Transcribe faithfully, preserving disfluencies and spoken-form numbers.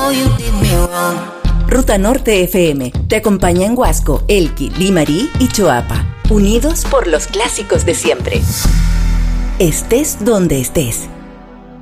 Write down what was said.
Ruta Norte F M te acompaña en Huasco, Elqui, Limarí y Choapa, unidos por los clásicos de siempre. Estés donde estés.